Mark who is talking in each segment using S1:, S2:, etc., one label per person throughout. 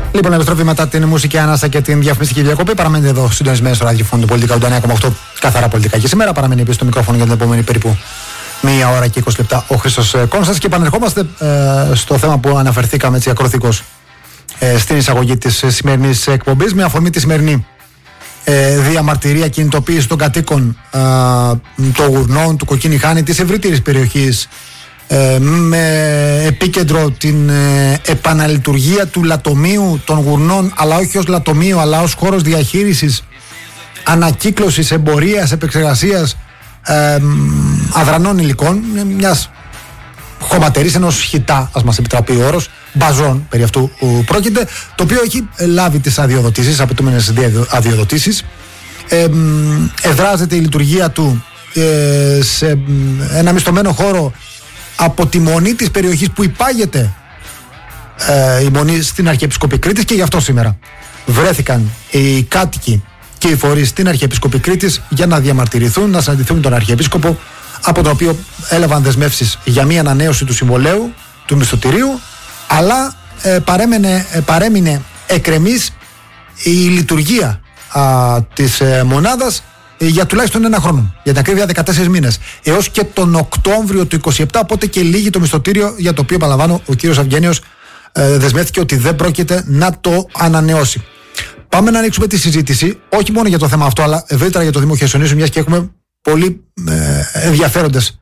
S1: Λοιπόν, επιστροφή μετά την μουσική ανάσα και την διαφημιστική διακοπή. Παραμένετε εδώ συντονισμένοι στο ραδιοφώνου του Πολιτικά 89,8. Καθαρά πολιτικά και σήμερα. Παραμένει επίσης το μικρόφωνο για την επόμενη περίπου 1 ώρα και 20 λεπτά ο Χρήστος Κόνστας. Και επανερχόμαστε στο θέμα που αναφερθήκαμε έτσι ακροθυγώς στην εισαγωγή της σημερινής εκπομπής. Με αφορμή τη σημερινή διαμαρτυρία, κινητοποίηση των κατοίκων των Γουρνών, του Κοκκίνη-Χάνη, της ευρύτερης περιοχής, με επίκεντρο την επαναλειτουργία του λατομείου των Γουρνών, αλλά όχι ως λατομείο, αλλά ως χώρος διαχείρισης, ανακύκλωσης, εμπορίας, επεξεργασίας αδρανών υλικών, μιας χωματερής, ενός χιτά, ας μας επιτραπεί ο όρος, μπαζών περί αυτού πρόκειται, το οποίο έχει λάβει τις αδειοδοτήσεις, απαιτούμενες αδειοδοτήσεις. Εδράζεται η λειτουργία του σε ένα μισθωμένο χώρο από τη μονή της περιοχής που υπάγεται η μονή στην Αρχιεπισκοπή Κρήτης, και γι' αυτό σήμερα βρέθηκαν οι κάτοικοι και οι φορείς στην Αρχιεπισκοπή Κρήτης για να διαμαρτυρηθούν, να συναντηθούν με τον Αρχιεπίσκοπο, από τον οποίο έλαβαν δεσμεύσεις για μία ανανέωση του συμβολαίου, του μισθωτηρίου, αλλά παρέμεινε εκκρεμής η λειτουργία της μονάδας για τουλάχιστον 1 χρόνο. Για την ακρίβεια 14 μήνες. Έως και τον Οκτώβριο του 27, οπότε και λύγει το μισθωτήριο, για το οποίο, επαναλαμβάνω, ο κύριος Αυγένιος δεσμεύτηκε ότι δεν πρόκειται να το ανανεώσει. Πάμε να ανοίξουμε τη συζήτηση, όχι μόνο για το θέμα αυτό, αλλά ευρύτερα για το Δήμο Χερσονήσου, μιας και έχουμε πολύ ενδιαφέρουσες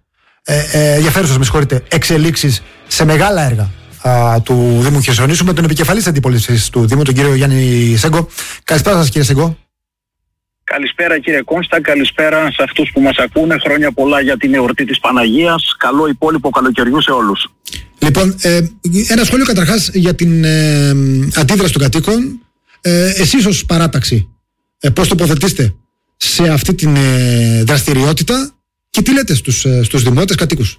S1: εξελίξεις σε μεγάλα έργα του Δήμου Χερσονήσου, με τον επικεφαλής αντιπολίτευσης του Δήμου, τον κύριο Γιάννη Σέγκο. Καλησπέρα σας, κύριε Σέγκο.
S2: Καλησπέρα, κύριε Κόνστα, καλησπέρα σε αυτούς που μας ακούνε. Χρόνια πολλά για την εορτή της Παναγίας. Καλό υπόλοιπο καλοκαιριού σε όλους.
S1: Λοιπόν, ένα σχόλιο καταρχάς για την αντίδραση των κατοίκων. Εσείς ως παράταξη, πώς τοποθετήσετε σε αυτή την δραστηριότητα και τι λέτε στους δημότες κατοίκους?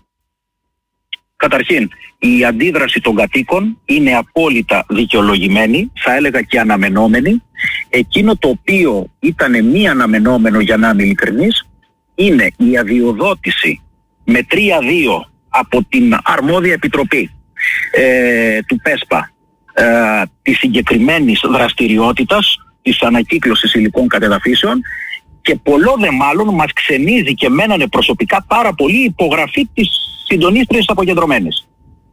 S2: Καταρχήν, η αντίδραση των κατοίκων είναι απόλυτα δικαιολογημένη, θα έλεγα και αναμενόμενη. Εκείνο το οποίο ήταν μη αναμενόμενο, για να είμαι ειλικρινής, είναι η αδειοδότηση με 3-2 από την αρμόδια επιτροπή του ΠΕΣΠΑ της συγκεκριμένης δραστηριότητας της ανακύκλωσης υλικών κατεδαφίσεων, και πολλό δε μάλλον μας ξενίζει και μένανε προσωπικά πάρα πολύ η υπογραφή της συντονίστριας αποκεντρωμένης.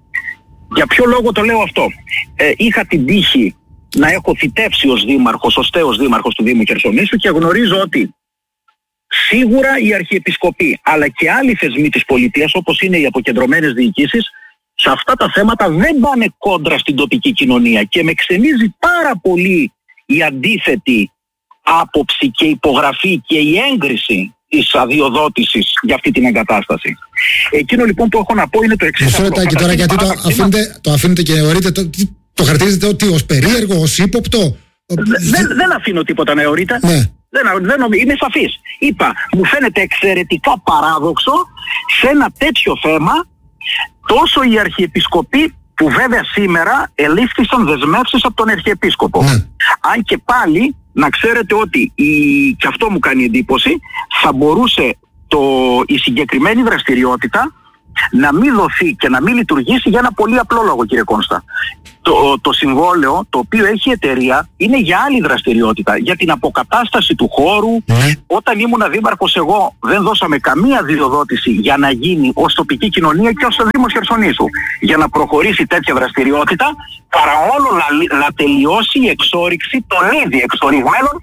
S2: Για ποιο λόγο το λέω αυτό? Είχα την τύχη να έχω θητεύσει ως δήμαρχος, ως τέος δήμαρχος του Δήμου Χερσονήσου, και γνωρίζω ότι σίγουρα η Αρχιεπισκοπή, αλλά και άλλοι θεσμοί της πολιτείας, όπως είναι οι αποκεντρωμένες διοικήσεις, σε αυτά τα θέματα δεν πάνε κόντρα στην τοπική κοινωνία, και με ξενίζει πάρα πολύ η αντίθετη άποψη και υπογραφή και η έγκριση της αδειοδότησης για αυτή την εγκατάσταση. Εκείνο λοιπόν που έχω να πω είναι το εξής.
S1: Μισό λεπτάκι τώρα, γιατί το αφήνετε και αιωρείτε, το χαρακτηρίζετε ότι ως περίεργο, ως ύποπτο?
S2: Δεν αφήνω τίποτα να αιωρείται.
S1: Ναι.
S2: Είμαι σαφής. Είπα, μου φαίνεται εξαιρετικά παράδοξο σε ένα τέτοιο θέμα τόσο η Αρχιεπισκοπή, που βέβαια σήμερα ελήφθησαν δεσμεύσεις από τον Αρχιεπίσκοπο.
S1: Ναι.
S2: Αν και πάλι να ξέρετε ότι και αυτό μου κάνει εντύπωση, θα μπορούσε η συγκεκριμένη δραστηριότητα να μην δοθεί και να μην λειτουργήσει για ένα πολύ απλό λόγο, κύριε Κόνστα. Το συμβόλαιο το οποίο έχει η εταιρεία είναι για άλλη δραστηριότητα, για την αποκατάσταση του χώρου. Όταν ήμουν δήμαρχος εγώ δεν δώσαμε καμία αδειοδότηση για να γίνει ως τοπική κοινωνία και ως Δήμος Χερσονήσου για να προχωρήσει τέτοια δραστηριότητα, παρά όλο να τελειώσει η εξόρυξη των ήδη εξορυγμένων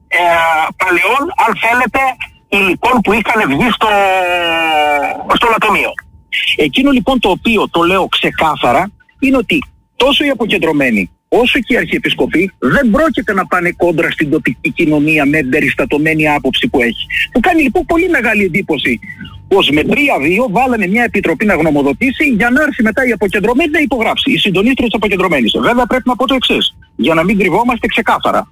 S2: παλαιών, αν θέλετε, υλικών που είχαν βγει στο λατομείο. Εκείνο λοιπόν το οποίο το λέω ξεκάθαρα είναι ότι τόσο οι αποκεντρωμένοι όσο και η Αρχιεπισκοπή δεν πρόκειται να πάνε κόντρα στην τοπική κοινωνία με εμπεριστατωμένη άποψη που έχει. Μου κάνει λοιπόν πολύ μεγάλη εντύπωση πως με 3-2 βάλανε μια επιτροπή να γνωμοδοτήσει για να έρθει μετά η αποκεντρωμένη να υπογράψει, η συντονίστρια της αποκεντρωμένης. Βέβαια πρέπει να πω το εξής, για να μην κρυβόμαστε ξεκάθαρα.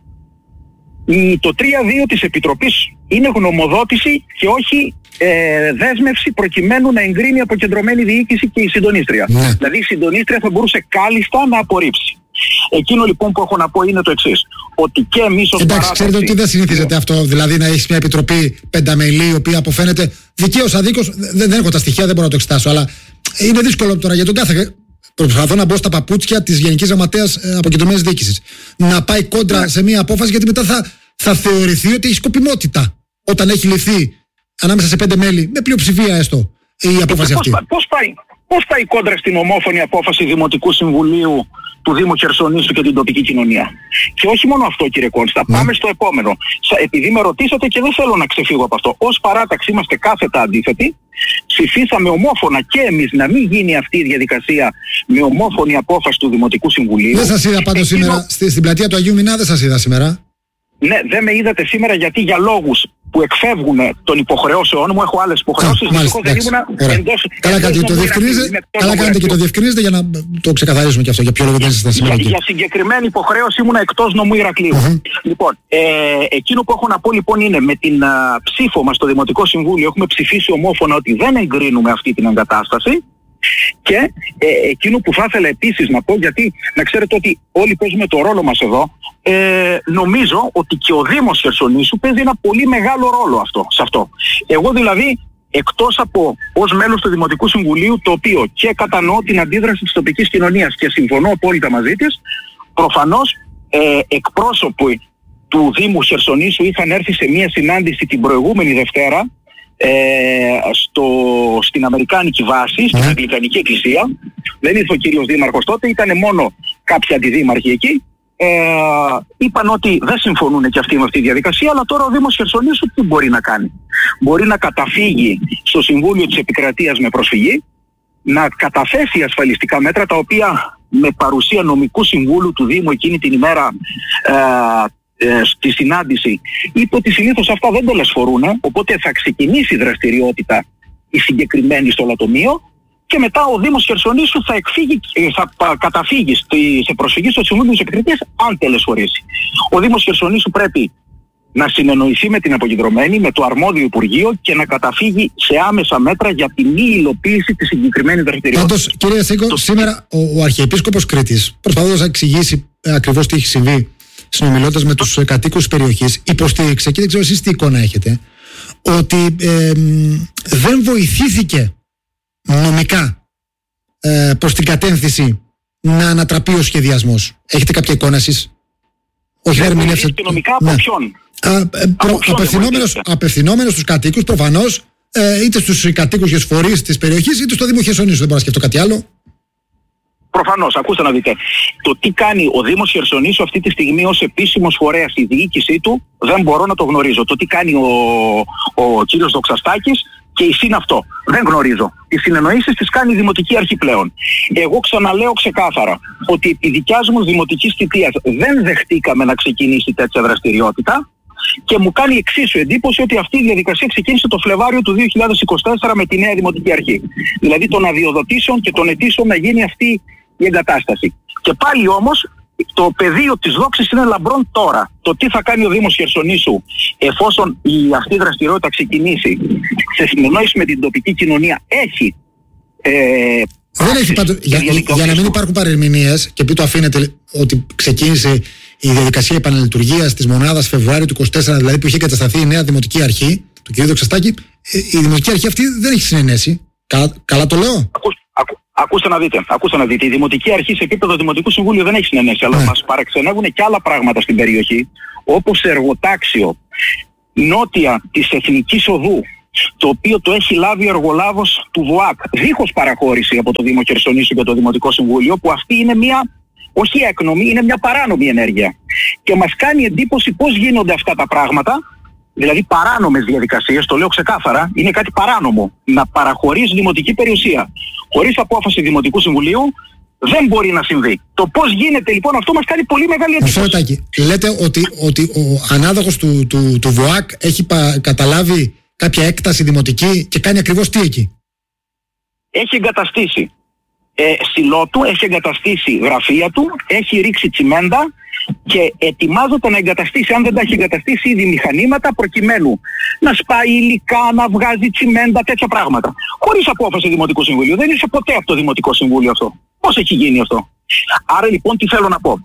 S2: Το 3-2 της Επιτροπής είναι γνωμοδότηση και όχι δέσμευση προκειμένου να εγκρίνει η αποκεντρωμένη διοίκηση και η συντονίστρια.
S1: Ναι.
S2: Δηλαδή η συντονίστρια θα μπορούσε κάλλιστα να απορρίψει. Εκείνο λοιπόν που έχω να πω είναι το εξής, ότι και εμείς ως
S1: εντάξει, ξέρετε ότι δεν συνηθίζεται αυτό, δηλαδή να έχεις μια επιτροπή πενταμελή η οποία αποφαίνεται δικαίως αδίκως, δεν έχω τα στοιχεία, δεν μπορώ να το εξετάσω, αλλά είναι δύσκολο τώρα για τον κάθε Προσπαθώ να μπω στα παπούτσια της Γενικής Γραμματέας Αποκεντρωμένης Διοίκησης. Να πάει κόντρα σε μια απόφαση, γιατί μετά θα θεωρηθεί ότι έχει σκοπιμότητα όταν έχει ληφθεί ανάμεσα σε 5 μέλη, με πλειοψηφία έστω, η απόφαση αυτή.
S2: Πώς πάει κόντρα στην ομόφωνη απόφαση Δημοτικού Συμβουλίου του Δήμου Χερσονήσου και την τοπική κοινωνία? Και όχι μόνο αυτό, κύριε Κόνστα, πάμε στο επόμενο. Επειδή με ρωτήσατε και δεν θέλω να ξεφύγω από αυτό. Ως παράταξη είμαστε κάθετα αντίθετοι. Ψηφίσαμε ομόφωνα και εμείς να μην γίνει αυτή η διαδικασία με ομόφωνη απόφαση του Δημοτικού Συμβουλίου.
S1: Δεν σας είδα πάντως σήμερα στην πλατεία του Αγίου Μινά, δεν σας είδα σήμερα.
S2: Ναι, δεν με είδατε σήμερα γιατί για λόγους που εκφεύγουν των υποχρεώσεων μου, έχω άλλες υποχρεώσεις.
S1: Καλά κάνετε και το διευκρινίζετε για να το ξεκαθαρίσουμε και αυτό. Για ποιο λόγο δεν ήσασταν σήμερα εκεί?
S2: Για συγκεκριμένη υποχρέωση ήμουν εκτός νομού Ηρακλείου. Λοιπόν, εκείνο που έχω να πω λοιπόν είναι με την ψήφο μας στο Δημοτικό Συμβούλιο έχουμε ψηφίσει ομόφωνα ότι δεν εγκρίνουμε αυτή την εγκατάσταση. Και εκείνο που θα ήθελα επίσης να πω, γιατί να ξέρετε ότι όλοι παίζουμε το ρόλο μας εδώ, νομίζω ότι και ο Δήμος Χερσονήσου παίζει ένα πολύ μεγάλο ρόλο σε αυτό. Εγώ δηλαδή, εκτός από ως μέλος του Δημοτικού Συμβουλίου, το οποίο και κατανοώ την αντίδραση της τοπικής κοινωνίας και συμφωνώ απόλυτα μαζί της, προφανώς εκπρόσωποι του Δήμου Χερσονήσου είχαν έρθει σε μια συνάντηση την προηγούμενη Δευτέρα στην Αμερικάνικη βάση, στην Αγγλικανική Εκκλησία. Δεν ήρθε ο κύριος Δήμαρχος τότε, ήταν μόνο κάποιοι αντιδήμαρχοι εκεί. Είπαν ότι δεν συμφωνούν και αυτοί με αυτή τη διαδικασία, αλλά τώρα ο Δήμος Χερσονήσου τι μπορεί να κάνει? Μπορεί να καταφύγει στο Συμβούλιο της Επικρατείας με προσφυγή, να καταθέσει ασφαλιστικά μέτρα, τα οποία με παρουσία νομικού συμβούλου του Δήμου εκείνη την ημέρα στη συνάντηση είπε ότι συνήθως αυτά δεν τελεσφορούν, οπότε θα ξεκινήσει η δραστηριότητα η συγκεκριμένη στο λατομείο και μετά ο Δήμος Χερσονήσου θα καταφύγει σε προσφυγή στο Συμβούλιο της Επικρατείας αν τελεσφορήσει. Ο Δήμος Χερσονήσου πρέπει να συνεννοηθεί με την αποκεντρωμένη, με το αρμόδιο Υπουργείο και να καταφύγει σε άμεσα μέτρα για τη μη υλοποίηση της συγκεκριμένης δραστηριότητας.
S1: Πάντως, κύριε Σέγκο, σήμερα ο Αρχιεπίσκοπος Κρήτης, προσπαθώντας να εξηγήσει ακριβώς τι έχει συμβεί, συνομιλώντας με τους κατοίκους της περιοχής, υποστήριξε, και δεν ξέρω εσείς τι εικόνα έχετε, ότι δεν βοηθήθηκε νομικά προς την κατεύθυνση να ανατραπεί ο σχεδιασμός. Έχετε κάποια εικόνα εσείς? Όχι να ερμηνεύσετε.
S2: Νομικά από ποιον?
S1: Απευθυνόμενος στους κατοίκους προφανώς, είτε στους κατοίκους και στους φορείς της περιοχής, είτε στο Δήμο Χερσονήσου. Δεν μπορώ να σκεφτώ κάτι άλλο.
S2: Προφανώς, ακούστε να δείτε. Το τι κάνει ο Δήμος Χερσονήσου αυτή τη στιγμή ως επίσημος φορέας, η διοίκησή του, δεν μπορώ να το γνωρίζω. Το τι κάνει ο κύριος Δοξαστάκης και η συν αυτό, δεν γνωρίζω. Τις συνεννοήσεις τις κάνει η Δημοτική Αρχή πλέον. Εγώ ξαναλέω ξεκάθαρα ότι επί δικιάς μου δημοτικής θητείας δεν δεχτήκαμε να ξεκινήσει τέτοια δραστηριότητα και μου κάνει εξίσου εντύπωση ότι αυτή η διαδικασία ξεκίνησε το Φλεβάριο του 2024 με τη νέα Δημοτική Αρχή. Δηλαδή των αδειοδοτήσεων και των αιτήσεων να γίνει αυτή η εγκατάσταση. Και πάλι όμως το πεδίο της δόξης είναι λαμπρόν τώρα. Το τι θα κάνει ο Δήμος Χερσονήσου εφόσον αυτή η δραστηριότητα ξεκινήσει σε συνεννόηση με την τοπική κοινωνία έχει
S1: δεν έχει πάντως, για να μην υπάρχουν παρερμηνίες, και επειδή το αφήνετε ότι ξεκίνησε η διαδικασία επαναλειτουργίας της μονάδας Φεβρουάριο του 2024, δηλαδή που είχε κατασταθεί η νέα Δημοτική Αρχή, του κ. Δοξαστάκη, η Δημοτική Αρχή αυτή δεν έχει συνενέσει. Καλά το λέω?
S2: Ακούστε να δείτε. Η Δημοτική Αρχή σε επίπεδο Δημοτικού Συμβούλιο δεν έχει συνενέσει, αλλά μας παραξενεύουν και άλλα πράγματα στην περιοχή, όπως εργοτάξιο νότια της Εθνικής Οδού, το οποίο το έχει λάβει ο εργολάβος του ΒΟΑΚ, δίχως παραχώρηση από το Δήμο Χερσονήσου και το Δημοτικό Συμβούλιο, που αυτή είναι μια, όχι έκνομη, είναι μια παράνομη ενέργεια. Και μας κάνει εντύπωση πώς γίνονται αυτά τα πράγματα, δηλαδή παράνομες διαδικασίες, το λέω ξεκάθαρα, είναι κάτι παράνομο. Να παραχωρείς δημοτική περιουσία χωρίς απόφαση Δημοτικού Συμβουλίου δεν μπορεί να συμβεί. Το πώς γίνεται λοιπόν αυτό μας κάνει πολύ μεγάλη εντύπωση.
S1: Μισό λέτε ότι ο ανάδοχος του ΒΟΑΚ έχει καταλάβει κάποια έκταση δημοτική και κάνει ακριβώς τι εκεί?
S2: Έχει εγκαταστήσει σιλό του, έχει εγκαταστήσει γραφεία του, έχει ρίξει τσιμέντα και ετοιμάζεται να εγκαταστήσει, αν δεν τα έχει εγκαταστήσει ήδη, μηχανήματα προκειμένου να σπάει υλικά, να βγάζει τσιμέντα, τέτοια πράγματα. Χωρίς απόφαση Δημοτικού Συμβουλίου. Δεν ήρθε ποτέ από το Δημοτικό Συμβούλιο αυτό. Πώς έχει γίνει αυτό? Άρα λοιπόν τι θέλω να πω?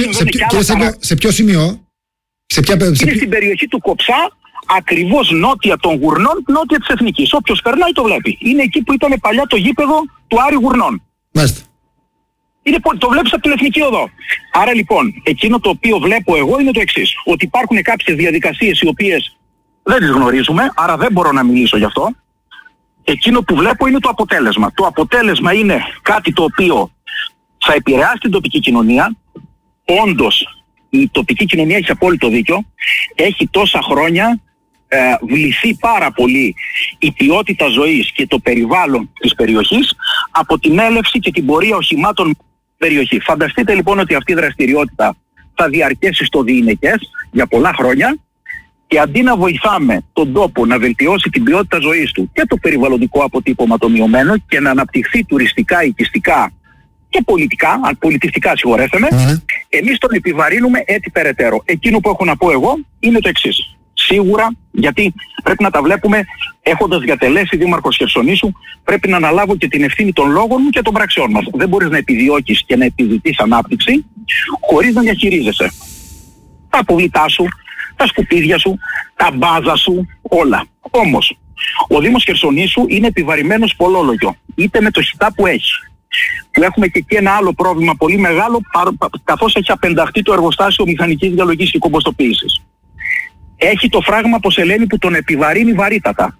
S1: Σε ποιο σημείο?
S2: Είναι στην περιοχή του Κοψά, ακριβώς νότια των Γουρνών, νότια της Εθνικής. Όποιος περνάει το βλέπει. Είναι εκεί που ήταν παλιά το γήπεδο του Άρη Γουρνών.
S1: Μάλιστα.
S2: Το βλέπεις από την Εθνική Οδό. Άρα λοιπόν, εκείνο το οποίο βλέπω εγώ είναι το εξής. Ότι υπάρχουν κάποιες διαδικασίες οι οποίες δεν τις γνωρίζουμε, άρα δεν μπορώ να μιλήσω γι' αυτό. Εκείνο που βλέπω είναι το αποτέλεσμα. Το αποτέλεσμα είναι κάτι το οποίο θα επηρεάσει την τοπική κοινωνία. Όντως, η τοπική κοινωνία έχει απόλυτο δίκιο. Έχει τόσα χρόνια βληθεί πάρα πολύ η ποιότητα ζωής και το περιβάλλον της περιοχής από την έλευση και την πορεία οχημάτων περιοχή. Φανταστείτε λοιπόν ότι αυτή η δραστηριότητα θα διαρκέσει στο διηνεκές για πολλά χρόνια και αντί να βοηθάμε τον τόπο να βελτιώσει την ποιότητα ζωής του και το περιβαλλοντικό αποτύπωμα το μειωμένο και να αναπτυχθεί τουριστικά, οικιστικά και πολιτιστικά συγχωρέστε, εμείς τον επιβαρύνουμε έτσι περαιτέρω. Εκείνο που έχω να πω εγώ είναι το εξής. Σίγουρα, γιατί πρέπει να τα βλέπουμε, έχοντας διατελέσει δήμαρχος Χερσονήσου, πρέπει να αναλάβω και την ευθύνη των λόγων μου και των πραξιών μας. Δεν μπορείς να επιδιώκεις και να επιζητείς ανάπτυξη χωρίς να διαχειρίζεσαι τα αποβλητά σου, τα σκουπίδια σου, τα μπάζα σου, όλα. Όμως, ο Δήμος Χερσονήσου είναι επιβαρημένος πολλόλογιο, είτε με το χιτά που έχει. Που έχουμε και εκεί ένα άλλο πρόβλημα πολύ μεγάλο, καθώς έχει απενταχθεί το εργοστάσιο μηχανικής διαλογής και κομποστοποίησης. Έχει το φράγμα ποσελένη που τον επιβαρύνει βαρύτατα.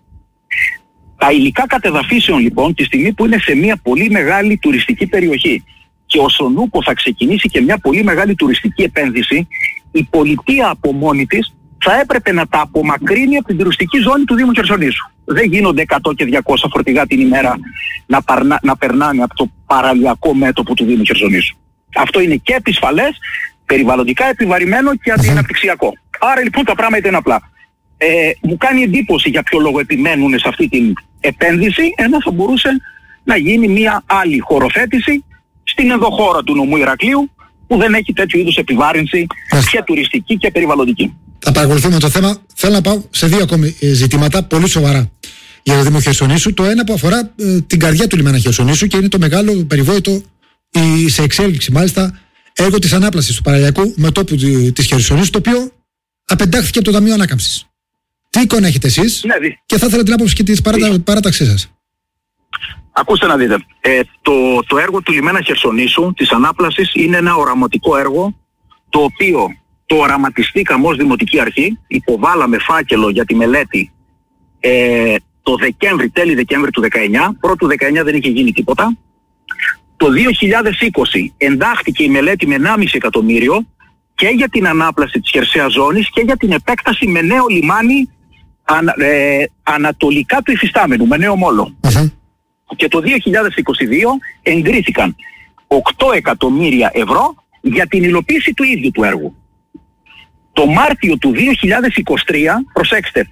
S2: Τα υλικά κατεδαφίσεων λοιπόν, τη στιγμή που είναι σε μια πολύ μεγάλη τουριστική περιοχή και ο Σονούπο θα ξεκινήσει και μια πολύ μεγάλη τουριστική επένδυση, η πολιτεία από μόνη της θα έπρεπε να τα απομακρύνει από την τουριστική ζώνη του Δήμου Χερσονήσου. Δεν γίνονται 100 και 200 φορτηγά την ημέρα να περνάνε από το παραλιακό μέτωπο του Δήμου Χερσονήσου. Αυτό είναι και επισφαλές, περιβαλλοντικά επιβαρημένο και αντιαναπτυξιακό. Άρα λοιπόν τα πράγματα είναι απλά. Μου κάνει εντύπωση για ποιο λόγο επιμένουν σε αυτή την επένδυση, ενώ θα μπορούσε να γίνει μια άλλη χωροθέτηση στην ενδοχώρα του νομού Ηρακλείου, που δεν έχει τέτοιου είδους επιβάρυνση και τουριστική και περιβαλλοντική.
S1: Θα παρακολουθούμε το θέμα. Θέλω να πάω σε δύο ακόμη ζητήματα πολύ σοβαρά για το Δήμο Χερσονήσου. Το ένα που αφορά την καρδιά του λιμένα Χερσονήσου και είναι το μεγάλο περιβόητο, σε εξέλιξη μάλιστα, έργο της ανάπλασης του παραλιακού μετώπου της Χερσονήσου, το οποίο απεντάχθηκε από το Ταμείο Ανάκαμψης. Τι εικόνα έχετε εσείς, και θα ήθελα την άποψη και της παράταξής σας.
S2: Ακούστε να δείτε. Το έργο του λιμένα Χερσονήσου, της ανάπλασης, είναι ένα οραματικό έργο, το οποίο το οραματιστήκαμε ως Δημοτική Αρχή, υποβάλαμε φάκελο για τη μελέτη το Δεκέμβρη, τέλη Δεκέμβρη του 19, πρώτου 19 δεν είχε γίνει τίποτα. Το 2020 εντάχθηκε η μελέτη με 1,5 εκατομμύριο και για την ανάπλαση της χερσαίας ζώνης και για την επέκταση με νέο λιμάνι ανατολικά του υφιστάμενου, με νέο μόλο. Και το 2022 εγκρίθηκαν 8 εκατομμύρια ευρώ για την υλοποίηση του ίδιου του έργου. Το Μάρτιο του 2023, προσέξτε,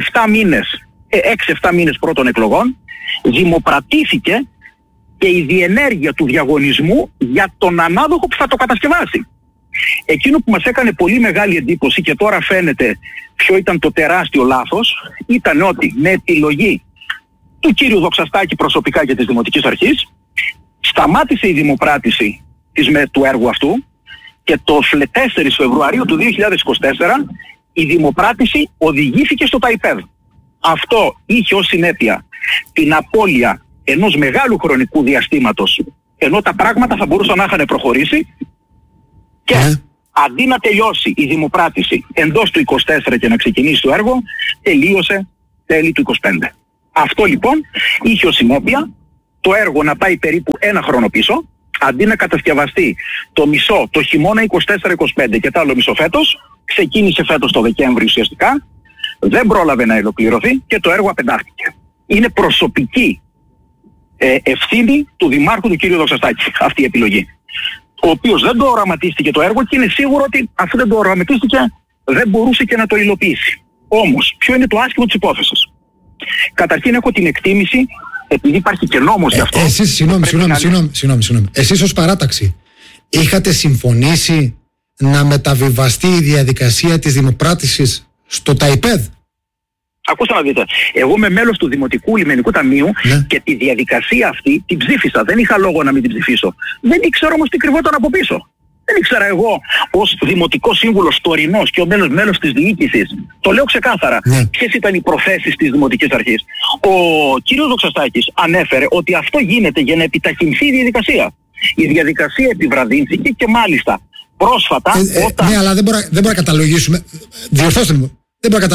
S2: 6-7 μήνες πρώτων εκλογών, δημοπρατήθηκε και η διενέργεια του διαγωνισμού για τον ανάδοχο που θα το κατασκευάσει. Εκείνο που μας έκανε πολύ μεγάλη εντύπωση και τώρα φαίνεται ποιο ήταν το τεράστιο λάθος, ήταν ότι με επιλογή του κύριου Δοξαστάκη προσωπικά και της Δημοτικής Αρχής σταμάτησε η δημοπράτηση του έργου αυτού και το 4 Φεβρουαρίου του 2024 η δημοπράτηση οδηγήθηκε στο ΤΑΙΠΕΔ. Αυτό είχε ως συνέπεια την απώλεια ενός μεγάλου χρονικού διαστήματος, ενώ τα πράγματα θα μπορούσαν να είχαν προχωρήσει και αντί να τελειώσει η δημοπράτηση εντός του 24 και να ξεκινήσει το έργο, τελείωσε τέλη του 25. Αυτό λοιπόν είχε ως συνέπεια το έργο να πάει περίπου ένα χρόνο πίσω, αντί να κατασκευαστεί το μισό το χειμώνα 24-25 και το άλλο μισό φέτος, ξεκίνησε φέτος το Δεκέμβρη ουσιαστικά, δεν πρόλαβε να ολοκληρωθεί και το έργο απεντάχθηκε. Είναι προσωπική ευθύνη του Δημάρχου του κ. Δοξαστάκη αυτή η επιλογή, ο οποίος δεν το οραματίστηκε το έργο και είναι σίγουρο ότι αφού δεν το οραματίστηκε δεν μπορούσε και να το υλοποιήσει. Όμως, ποιο είναι το άσχημο της υπόθεσης? Καταρχήν έχω την εκτίμηση, επειδή υπάρχει και νόμος γι' αυτό.
S1: Εσείς, συγγνώμη. Εσείς ως παράταξη είχατε συμφωνήσει να μεταβιβαστεί η διαδικασία της δημοπράτησης στο ΤΑΙΠΕΔ?
S2: Ακούστε να δείτε. Εγώ είμαι μέλος του Δημοτικού Λιμενικού Ταμείου και τη διαδικασία αυτή την ψήφισα. Δεν είχα λόγο να μην την ψηφίσω. Δεν ήξερα όμως τι κρυβόταν από πίσω. Δεν ήξερα εγώ ως Δημοτικός Σύμβουλος τωρινός και ο μέλος της διοίκησης. Το λέω ξεκάθαρα. Ποιες ήταν οι προθέσεις της Δημοτικής Αρχής? Ο κύριος Δοξαστάκης ανέφερε ότι αυτό γίνεται για να επιταχυνθεί η διαδικασία. Η διαδικασία επιβραδύνθηκε και μάλιστα πρόσφατα όταν...
S1: Ναι, αλλά δεν μπορούμε να καταλογίσουμε. Διορθώστε μου. Δεν μπορώ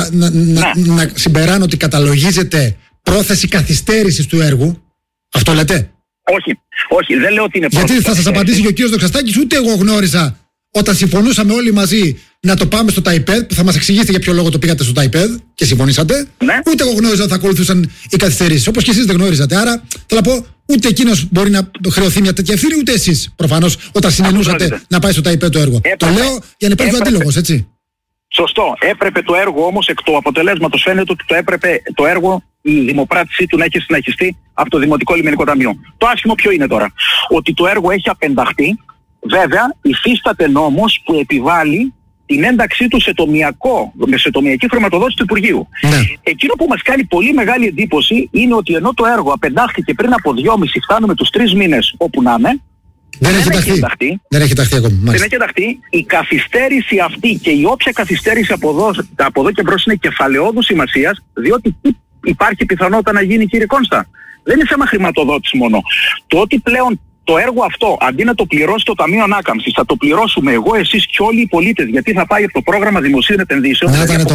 S1: να συμπεράνω ότι καταλογίζεται πρόθεση καθυστέρησης του έργου. Αυτό λέτε?
S2: Όχι, δεν λέω ότι είναι πρόθεση.
S1: Γιατί θα σας απαντήσει και ο κύριος Δοξαστάκης, ούτε εγώ γνώριζα όταν συμφωνούσαμε όλοι μαζί να το πάμε στο ΤΑΙΠΕΔ, που θα μας εξηγήσετε για ποιο λόγο το πήγατε στο ΤΑΙΠΕΔ και συμφωνήσατε. Ναι. Ούτε εγώ γνώριζα ότι θα ακολουθούσαν οι καθυστερήσεις. Όπως και εσείς δεν γνώριζατε. Άρα θέλω να πω, ούτε εκείνος μπορεί να χρεωθεί μια τέτοια ευθύνη, ούτε εσείς προφανώς όταν συνενούσατε να πάει στο ΤΑΙΠΕΔ το έργο. Το λέω για να υπάρχει ο αντίλογος, έτσι.
S2: Σωστό. Έπρεπε το έργο όμως, εκ του αποτελέσματος φαίνεται ότι το έργο, η δημοπράτησή του να έχει συνεχιστεί από το Δημοτικό Λιμενικό Ταμείο. Το άσχημο ποιο είναι τώρα? Ότι το έργο έχει απενταχθεί. Βέβαια, υφίσταται νόμος που επιβάλλει την ένταξή του σε τομιακή χρηματοδότηση του Υπουργείου. Ναι. Εκείνο που μας κάνει πολύ μεγάλη εντύπωση είναι ότι ενώ το έργο απεντάχθηκε πριν από 2,5, φτάνουμε τους 3 μήνες όπου να είναι,
S1: δεν έχει ενταχθεί. Δεν έχει ενταχθεί ακόμα.
S2: Δεν έχει ενταχθεί. Η καθυστέρηση αυτή και η όποια καθυστέρηση από εδώ και μπρος είναι κεφαλαιόδου σημασίας, διότι υπάρχει πιθανότητα να γίνει, κύριε Κόνστα. Δεν είναι θέμα χρηματοδότηση μόνο. Το ότι πλέον το έργο αυτό, αντί να το πληρώσει το Ταμείο Ανάκαμψης, θα το πληρώσουμε εγώ, εσείς και όλοι οι πολίτες, γιατί θα πάει από το πρόγραμμα δημοσίων επενδύσεων.
S1: Να ήταν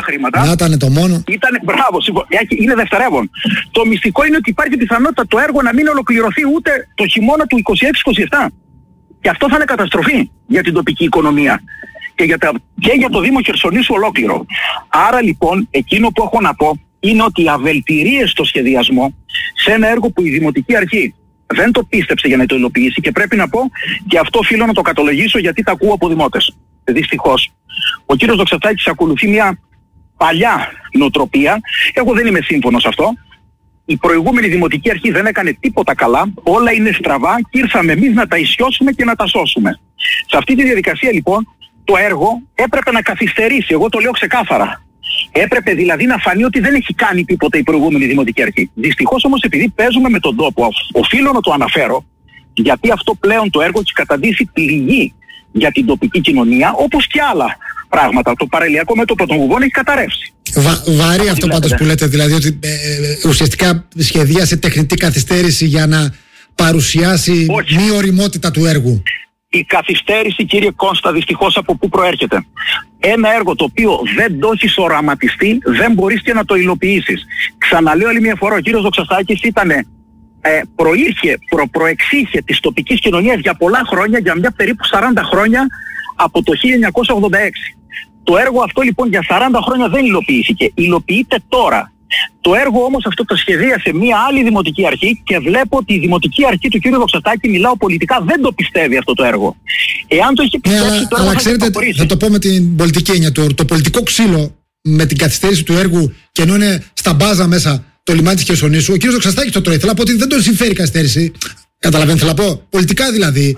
S1: το μόνο.
S2: Μπράβο, είναι δευτερεύον. Το μυστικό είναι ότι υπάρχει πιθανότητα το έργο να μην ολοκληρωθεί ούτε το χειμώνα του 26-27. Και αυτό θα είναι καταστροφή για την τοπική οικονομία και για το Δήμο Χερσονήσου ολόκληρο. Άρα λοιπόν, εκείνο που έχω να πω είναι ότι οι αβελτηρίες στο σχεδιασμό σε ένα έργο που η Δημοτική Αρχή δεν το πίστεψε για να το υλοποιήσει, και πρέπει να πω και αυτό οφείλω να το κατολογήσω γιατί τα ακούω από δημότες. Δυστυχώς. Ο κύριος Δοξαστάκης ακολουθεί μια παλιά νοοτροπία. Εγώ δεν είμαι σύμφωνος σε αυτό. Η προηγούμενη Δημοτική Αρχή δεν έκανε τίποτα καλά. Όλα είναι στραβά και ήρθαμε εμείς να τα ισιώσουμε και να τα σώσουμε. Σε αυτή τη διαδικασία λοιπόν το έργο έπρεπε να καθυστερήσει. Εγώ το λέω ξεκάθαρα. Έπρεπε δηλαδή να φανεί ότι δεν έχει κάνει τίποτα η προηγούμενη Δημοτική Αρχή. Δυστυχώς όμως, επειδή παίζουμε με τον τόπο, οφείλω να το αναφέρω, γιατί αυτό πλέον το έργο έχει καταντήσει πληγή για την τοπική κοινωνία, όπως και άλλα πράγματα. Το παραλιακό μέτωπο των Γουγών έχει καταρρεύσει.
S1: Βαρύ αυτό πάντως που λέτε, δηλαδή ότι ουσιαστικά σχεδίασε τεχνητή καθυστέρηση για να παρουσιάσει μη ωριμότητα του έργου.
S2: Η καθυστέρηση, κύριε Κόνστα, δυστυχώς από πού προέρχεται? Ένα έργο το οποίο δεν το έχεις οραματιστεί, δεν μπορείς και να το υλοποιήσεις. Ξαναλέω άλλη μια φορά, ο κύριος Δοξαστάκης προεξήχε της τοπικής κοινωνίας για πολλά χρόνια, για μια περίπου 40 χρόνια από το 1986. Το έργο αυτό λοιπόν για 40 χρόνια δεν υλοποιήθηκε. Υλοποιείται τώρα. Το έργο όμως αυτό το σχεδίασε μια άλλη Δημοτική Αρχή και βλέπω ότι η Δημοτική Αρχή του κ. Δοξαστάκη, μιλάω πολιτικά, δεν το πιστεύει αυτό το έργο. Εάν το έχει πιστέψει τώρα,
S1: αλλά ξέρετε, θα το πω με την πολιτική έννοια. Το πολιτικό ξύλο με την καθυστέρηση του έργου, και ενώ είναι στα μπάζα μέσα το λιμάνι της Χερσονήσου, ο κ. Δοξαστάκης το τρώει. Θέλω να πω ότι δεν τον συμφέρει η καθυστέρηση. Καταλαβαίνετε, θέλω να πω. Πολιτικά δηλαδή.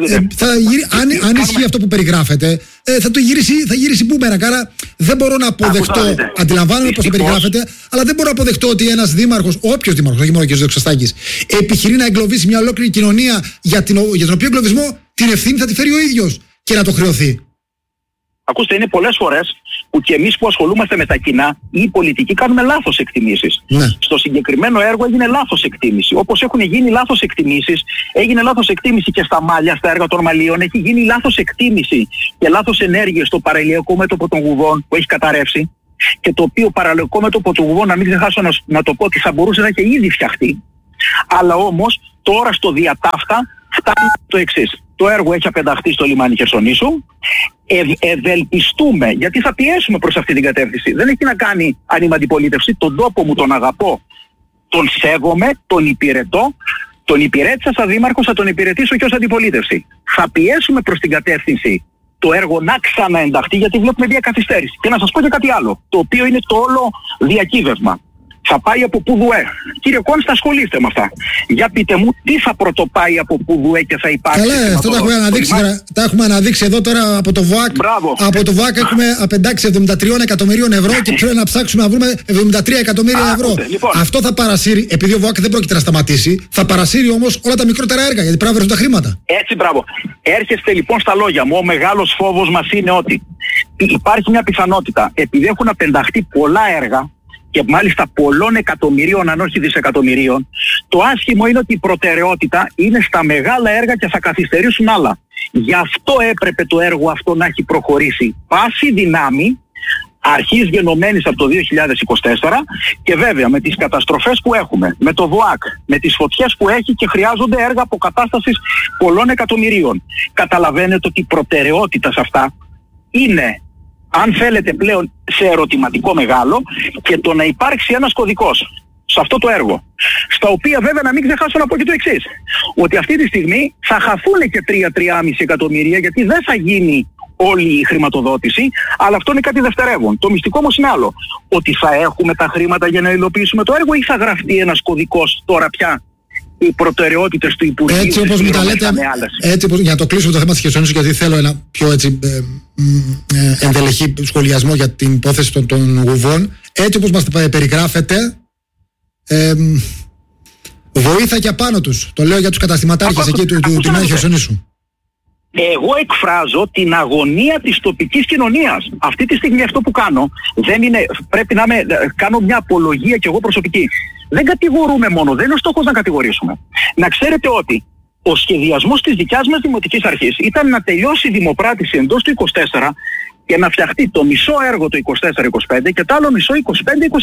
S1: Αν ισχύει αυτό που περιγράφεται, θα γυρίσει μπούμερα. Άρα δεν μπορώ να αποδεχτώ. Αντιλαμβάνομαι πώς το περιγράφεται, αλλά δεν μπορώ να αποδεχτώ ότι ένας δήμαρχος, όποιος δήμαρχος, όχι μόνο ο κ. Δοξαστάκης, επιχειρεί να εγκλωβίσει μια ολόκληρη κοινωνία για τον οποίο εγκλωβισμό την ευθύνη θα τη φέρει ο ίδιος και να το χρεωθεί.
S2: Ακούστε, είναι πολλές φορές που και εμείς που ασχολούμαστε με τα κοινά ή οι πολιτικοί κάνουμε λάθος εκτιμήσεις. Ναι. Στο συγκεκριμένο έργο έγινε λάθος εκτίμηση. Όπως έχουν γίνει λάθος εκτιμήσεις, έγινε λάθος εκτίμηση και στα μάλια, στα έργα των μαλλίων, έχει γίνει λάθος εκτίμηση και λάθος ενέργεια στο παραλιακό μέτωπο των Γουγών που έχει καταρρεύσει, και το οποίο παραλιακό μέτωπο των Γουγών, να μην ξεχάσω να το πω, ότι θα μπορούσε να έχει ήδη φτιαχτεί. Αλλά όμως τώρα στο διατάφτα φτάνει το εξής. Το έργο έχει απενταχθεί στο λιμάνι Χερσονήσου. Ευελπιστούμε, γιατί θα πιέσουμε προς αυτή την κατεύθυνση. Δεν έχει να κάνει αν είμαι αντιπολίτευση. Τον τόπο μου τον αγαπώ, τον σέβομαι, τον υπηρετώ. Τον υπηρέτησα σαν δήμαρχος, θα τον υπηρετήσω και ως αντιπολίτευση. Θα πιέσουμε προς την κατεύθυνση το έργο να ξαναενταχθεί, γιατί βλέπουμε μια καθυστέρηση. Και να σας πω και κάτι άλλο, το οποίο είναι το όλο διακύβευμα. Θα πάει από πουδουέ. Κύριε Κόνστα, ασχολείστε με αυτά. Για πείτε μου, τι θα πρωτοπάει από πουδουέ και θα υπάρξει?
S1: Καλά, αυτό τα έχουμε αναδείξει εδώ τώρα από το ΒΟΑΚ. Από το ΒΟΑΚ έχουμε απεντάξει 73 εκατομμυρίων ευρώ και πρέπει να ψάξουμε να βρούμε 73 εκατομμύρια ευρώ. Λοιπόν. Αυτό θα παρασύρει, επειδή ο ΒΟΑΚ δεν πρόκειται να σταματήσει, θα παρασύρει όμως όλα τα μικρότερα έργα, γιατί πρέπει να βρουν τα χρήματα.
S2: Έτσι, μπράβο. Έρχεστε λοιπόν στα λόγια μου. Ο μεγάλος φόβος μας είναι ότι υπάρχει μια πιθανότητα, επειδή έχουν απενταχθεί πολλά έργα, και μάλιστα πολλών εκατομμυρίων αν όχι δισεκατομμυρίων, το άσχημο είναι ότι η προτεραιότητα είναι στα μεγάλα έργα και θα καθυστερήσουν άλλα. Γι' αυτό έπρεπε το έργο αυτό να έχει προχωρήσει πάση δυνάμει, αρχής γενομένης από το 2024, και βέβαια με τις καταστροφές που έχουμε, με το ΔΟΑΚ, με τις φωτιές που έχει και χρειάζονται έργα αποκατάστασης πολλών εκατομμυρίων. Καταλαβαίνετε ότι η προτεραιότητα σε αυτά είναι, αν θέλετε πλέον, σε ερωτηματικό μεγάλο, και το να υπάρξει ένας κωδικός σε αυτό το έργο. Στα οποία βέβαια να μην ξεχάσω να πω και το εξής, ότι αυτή τη στιγμή θα χαθούν και 3-3,5 εκατομμύρια, γιατί δεν θα γίνει όλη η χρηματοδότηση, αλλά αυτό είναι κάτι δευτερεύον. Το μυστικό όμως είναι άλλο, ότι θα έχουμε τα χρήματα για να υλοποιήσουμε το έργο ή θα γραφτεί ένας κωδικός τώρα πια οι προτεραιότητες του Υπουργείου.
S1: Έτσι όπως μου τα λέτε, έτσι, για να το κλείσουμε το θέμα της Χερσονήσου, γιατί θέλω ένα πιο έτσι ενδελεχή σχολιασμό για την υπόθεση των γουβών, έτσι όπως μας περιγράφετε, βοήθα και απάνω τους. Το λέω για τους καταστηματάρχες εκεί του Τιμάνι Χερσονήσου.
S2: Εγώ εκφράζω την αγωνία της τοπικής κοινωνίας. Αυτή τη στιγμή αυτό που κάνω δεν είναι, πρέπει να κάνω μια απολογία κι εγώ προσωπική. Δεν κατηγορούμε μόνο, δεν είναι ο στόχος να κατηγορήσουμε. Να ξέρετε ότι ο σχεδιασμός της δικιάς μας Δημοτικής Αρχής ήταν να τελειώσει η δημοπράτηση εντός του 24 και να φτιαχτεί το μισό έργο το 24-25 και το άλλο μισό 25-26.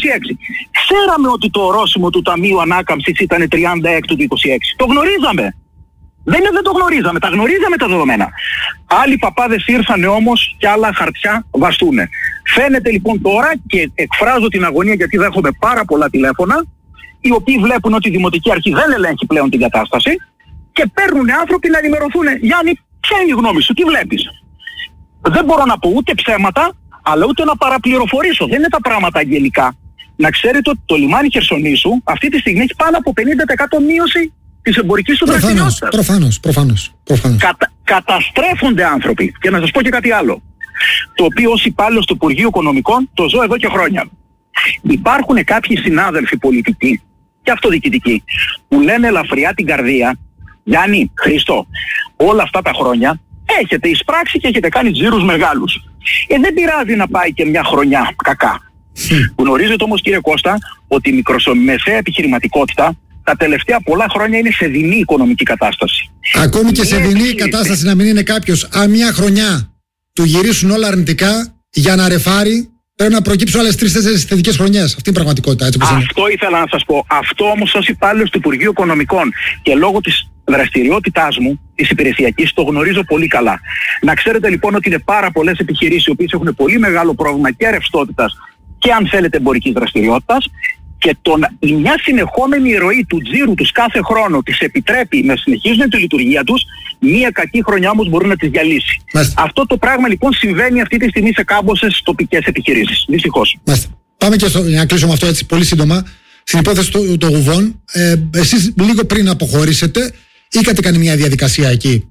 S2: Ξέραμε ότι το ορόσημο του Ταμείου Ανάκαμψης ήταν 36 του 26. Το γνωρίζαμε. Δεν το γνωρίζαμε, τα γνωρίζαμε τα δεδομένα. Άλλοι παπάδες ήρθανε όμως και άλλα χαρτιά βαστούνε. Φαίνεται λοιπόν τώρα, και εκφράζω την αγωνία γιατί δέχομαι πάρα πολλά τηλέφωνα, οι οποίοι βλέπουν ότι η Δημοτική Αρχή δεν ελέγχει πλέον την κατάσταση και παίρνουν άνθρωποι να ενημερωθούν. Γιάννη, ποια είναι η γνώμη σου, τι βλέπεις? Δεν μπορώ να πω ούτε ψέματα, αλλά ούτε να παραπληροφορήσω. Δεν είναι τα πράγματα αγγελικά. Να ξέρετε ότι το λιμάνι Χερσονήσου αυτή τη στιγμή έχει πάνω από 50% μείωση της εμπορικής του δραστηριότητας. Προφανώς. Καταστρέφονται άνθρωποι. Και να σας πω και κάτι άλλο, το οποίο ως υπάλληλος του Υπουργείου Οικονομικών το ζω εδώ και χρόνια. Υπάρχουν κάποιοι συνάδελφοι πολιτικοί και αυτοδιοικητικοί που λένε ελαφριά την καρδία, Γιάννη, Χρήστο, όλα αυτά τα χρόνια έχετε εισπράξει και έχετε κάνει τζίρους μεγάλους. Δεν πειράζει να πάει και μια χρονιά κακά. Γνωρίζετε όμως, κύριε Κώστα, ότι η μικρομεσαία επιχειρηματικότητα τα τελευταία πολλά χρόνια είναι σε δεινή οικονομική κατάσταση. Ακόμη και σε δεινή κατάσταση να μην είναι κάποιος, αν μια χρονιά του γυρίσουν όλα αρνητικά, για να ρεφάρει πρέπει να προκύψουν άλλες 3-4 θετικές χρονιές. Αυτή είναι η πραγματικότητα. Έτσι αυτό ήθελα να σας πω. Αυτό όμως ως υπάλληλος του Υπουργείου Οικονομικών και λόγω της δραστηριότητάς μου, της υπηρεσιακής, το γνωρίζω πολύ καλά. Να ξέρετε λοιπόν ότι είναι πάρα πολλές επιχειρήσεις οι οποίες έχουν πολύ μεγάλο πρόβλημα και ρευστότητας και, αν θέλετε, εμπορικής δραστηριότητας. Και η μια συνεχόμενη ροή του τζίρου τους κάθε χρόνο τις επιτρέπει να συνεχίζουν τη λειτουργία τους, μια κακή χρονιά όμως μπορεί να τις διαλύσει. Αυτό το πράγμα λοιπόν συμβαίνει αυτή τη στιγμή σε κάμποσες τοπικές επιχειρήσεις. Δυστυχώς. Πάμε και να κλείσουμε αυτό έτσι πολύ σύντομα. Στην υπόθεση των γουβών, εσείς λίγο πριν αποχωρήσετε, είχατε κάνει μια διαδικασία εκεί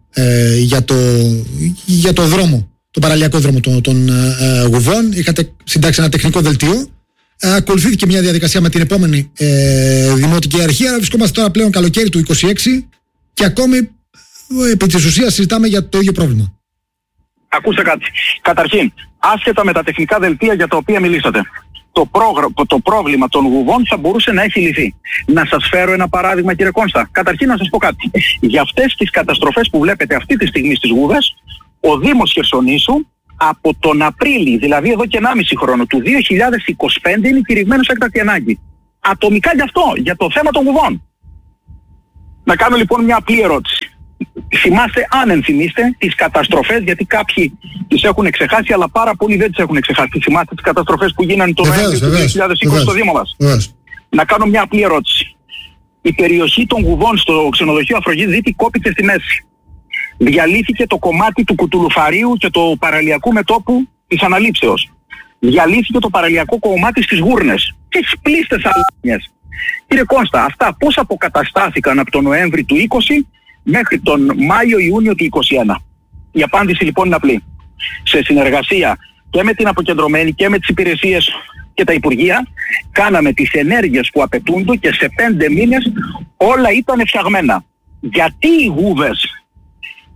S2: για το δρόμο, τον παραλιακό δρόμο των γουβών. Είχατε συντάξει ένα τεχνικό δελτίο. Ακολουθήθηκε μια διαδικασία με την επόμενη Δημοτική Αρχή. Άρα βρισκόμαστε τώρα πλέον καλοκαίρι του 26 και ακόμη επί της ουσίας συζητάμε για το ίδιο πρόβλημα. Ακούστε κάτι. Καταρχήν, άσχετα με τα τεχνικά δελτία για τα οποία μιλήσατε, το πρόβλημα των γουβών θα μπορούσε να έχει λυθεί. Να σας φέρω ένα παράδειγμα, κύριε Κόνστα. Καταρχήν να σας πω κάτι. Για αυτές τις καταστροφές που βλέπετε αυτή τη στιγμή στις γούβες, ο Δήμος Χερσονήσου από τον Απρίλη, δηλαδή εδώ και 1,5 χρόνο του 2025, είναι κηρυγμένος έκτακτη ανάγκη. Ατομικά γι' αυτό, για το θέμα των γουβών. Να κάνω λοιπόν μια απλή ερώτηση. Θυμάστε, αν ενθυμίστε, τις καταστροφές, γιατί κάποιοι τις έχουν ξεχάσει, αλλά πάρα πολλοί δεν τις έχουν ξεχάσει. Θυμάστε τις καταστροφές που γίνανε το Νοέμβριο του 2020 στο Δήμο μας? Να κάνω μια απλή ερώτηση. Η περιοχή των γουβών στο ξενοδοχείο Αφροδίτη κόπηκε στη μέση. Διαλύθηκε το κομμάτι του Κουτουλουφαρίου και του παραλιακού μετώπου της Αναλήψεως. Διαλύθηκε το παραλιακό κομμάτι στις Γούρνες και στις πλήστες αλάνιες. Κύριε Κώστα, αυτά πώς αποκαταστάθηκαν από τον Νοέμβρη του 20 μέχρι τον Μάιο-Ιούνιο του 21? Η απάντηση λοιπόν είναι απλή. Σε συνεργασία και με την αποκεντρωμένη και με τις υπηρεσίες και τα Υπουργεία, κάναμε τις ενέργειες που απαιτούνται και σε 5 μήνες όλα ήταν φτιαγμένα. Γιατί οι γούβες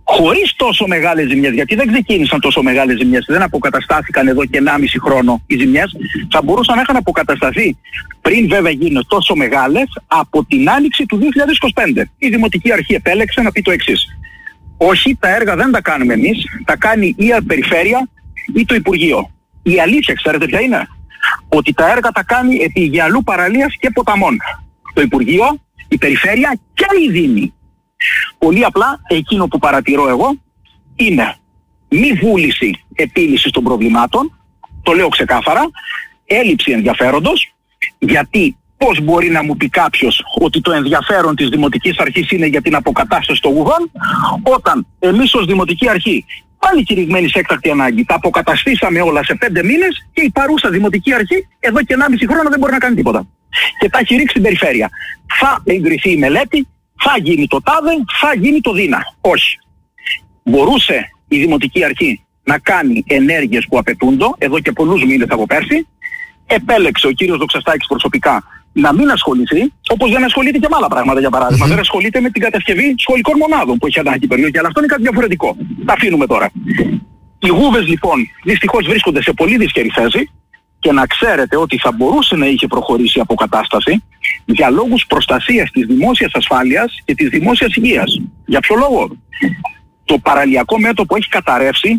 S2: χωρίς τόσο μεγάλες ζημιές, γιατί δεν ξεκίνησαν τόσο μεγάλες ζημιές, δεν αποκαταστάθηκαν εδώ και 1,5 χρόνο οι ζημιές, θα μπορούσαν να είχαν αποκατασταθεί πριν βέβαια γίνουν τόσο μεγάλες από την άνοιξη του 2025. Η Δημοτική Αρχή επέλεξε να πει το εξής: όχι, τα έργα δεν τα κάνουμε εμείς, τα κάνει η Περιφέρεια ή το Υπουργείο. Η αλήθεια, ξέρετε ποια είναι? Ότι τα έργα τα κάνει επί γυαλού παραλίας και ποταμών. Το Υπουργείο, η Περιφέρεια και η Δήμη. Πολύ απλά, εκείνο που παρατηρώ εγώ είναι μη βούληση επίλυσης των προβλημάτων, το λέω ξεκάθαρα, έλλειψη ενδιαφέροντος, γιατί πώς μπορεί να μου πει κάποιος ότι το ενδιαφέρον της Δημοτικής Αρχής είναι για την αποκατάσταση των γουγών, όταν εμείς ως Δημοτική Αρχή, πάλι κηρυγμένη σε έκτακτη ανάγκη, τα αποκαταστήσαμε όλα σε 5 μήνες και η παρούσα Δημοτική Αρχή εδώ και 1,5 χρόνο δεν μπορεί να κάνει τίποτα. Και τα έχει ρίξει στην Περιφέρεια. Θα εγκριθεί η μελέτη, θα γίνει το τάδε, θα γίνει το δίνα. Όχι. Μπορούσε η Δημοτική Αρχή να κάνει ενέργειες που απαιτούνται εδώ και πολλούς μήνες από πέρσι. Επέλεξε ο κύριος Δοξαστάκης προσωπικά να μην ασχοληθεί, όπως δεν ασχολείται και με άλλα πράγματα, για παράδειγμα. Δεν ασχολείται με την κατασκευή σχολικών μονάδων που έχει ανάγκη η περιοχή, αλλά αυτό είναι κάτι διαφορετικό. Τα αφήνουμε τώρα. Οι γούβες λοιπόν δυστυχώς βρίσκονται σε πολύ δύσκολη θέση και να ξέρετε ότι θα μπορούσε να είχε προχωρήσει η αποκατάσταση για λόγους προστασίας της δημόσιας ασφάλειας και της δημόσιας υγείας. Για ποιο λόγο? Το παραλιακό μέτωπο έχει καταρρεύσει,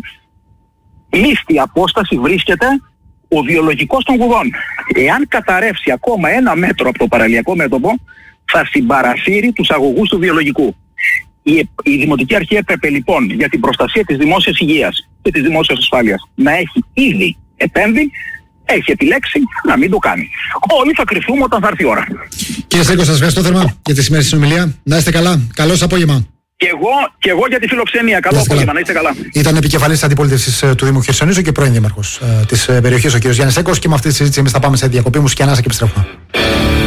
S2: λίστη απόσταση βρίσκεται ο βιολογικός των γουγών. Εάν καταρρεύσει ακόμα 1 μέτρο από το παραλιακό μέτωπο, θα συμπαρασύρει τους αγωγούς του βιολογικού. Η Δημοτική Αρχή έπρεπε λοιπόν για την προστασία της δημόσιας υγείας και της δημόσιας ασφάλειας να έχει ήδη επέμβει, έχει επιλέξει να μην το κάνει. Όλοι θα κρυφθούμε όταν θα έρθει η ώρα.
S1: Κύριε Στέκο, σας ευχαριστώ θερμά για τη σημερινή συνομιλία. Να είστε καλά. Καλώς απόγευμα.
S2: Και εγώ για τη φιλοξενία. Καλό απόγευμα, να είστε καλά.
S1: Ήταν επικεφαλής αντιπολίτευσης του Δήμου Χερσονήσου και πρώην δήμαρχος της περιοχής ο κ. Γιάννης Στέκος. Και με αυτή τη συζήτηση εμείς θα πάμε σε διακοπή μουσική ανάσα και επιστρέφουμε.